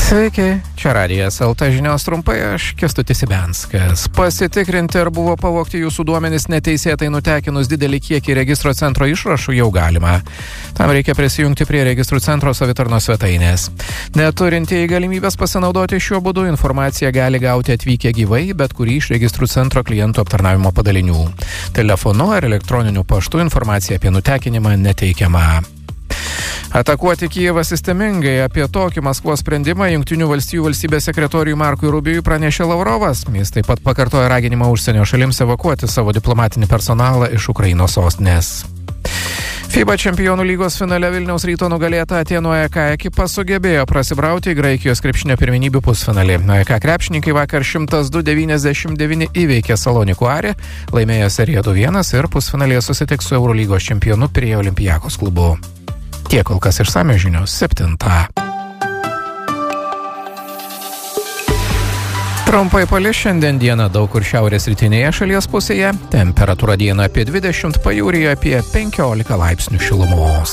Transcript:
Sveiki, čia Radijas LT žinios trumpai, aš Kęstutis Ibenskas. Pasitikrinti, ar buvo pavogti jūsų duomenys neteisėtai nutekinus didelį kiekį registro centro išrašų jau galima. Tam reikia prisijungti prie registrų centro savitarnos svetainės. Neturintieji galimybės pasinaudoti šiuo būdu informaciją gali gauti atvykę gyvai, bet kurį iš registrų centro klientų aptarnavimo padalinių. Telefonu ar elektroniniu paštu informacija apie nutekinimą neteikiama. Atakuoti Kijevą sistemingai. Apie tokį Maskvos sprendimą Jungtinių valstijų valstybės sekretoriui Markui Rubijui pranešė Lavrovas. Jis taip pat pakartojo raginimą užsienio šalims evakuoti savo diplomatinį personalą iš Ukrainos sostinės. FIBA čempionų lygos finale Vilniaus Ryto nugalėta Atėnų AEK ekipa sugebėjo prasibrauti į Graikijos krepšinio pirmenybių pusfinalį. AEK krepšininkai vakar 102-99 įveikė Salonikų Arį, laimėjo seriją 2-1 ir pusfinalyje susitiks su Eurolygos čempionu Pirėjo Olympiakos klubu. Tiek kol kas išsamios žinios 7. Trumpai palis šiandien dieną daug kur šiaurės rytinėje šalies pusėje. Temperatūra dieną apie 20, pajūryje apie 15 laipsnių šilumos.